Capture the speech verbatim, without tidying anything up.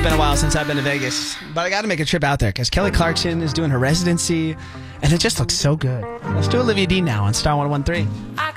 been a while since I've been to Vegas, but I got to make a trip out there because Kelly Clarkson is doing her residency, and it just looks so good. Let's do Olivia Dean now on Star one oh one three.